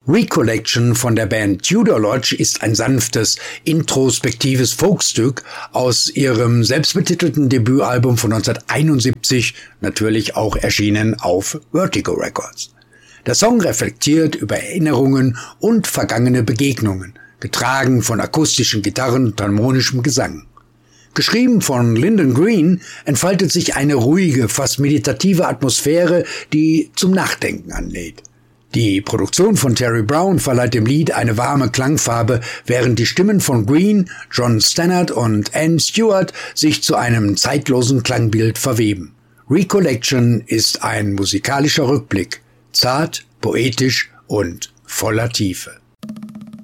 Recollection von der Band Tudor Lodge ist ein sanftes, introspektives Folkstück aus ihrem selbstbetitelten Debütalbum von 1971, natürlich auch erschienen auf Vertigo Records. Der Song reflektiert über Erinnerungen und vergangene Begegnungen, getragen von akustischen Gitarren und harmonischem Gesang. Geschrieben von Lyndon Green entfaltet sich eine ruhige, fast meditative Atmosphäre, die zum Nachdenken anlädt. Die Produktion von Terry Brown verleiht dem Lied eine warme Klangfarbe, während die Stimmen von Green, John Stannard und Ann Stewart sich zu einem zeitlosen Klangbild verweben. Recollection ist ein musikalischer Rückblick, zart, poetisch und voller Tiefe.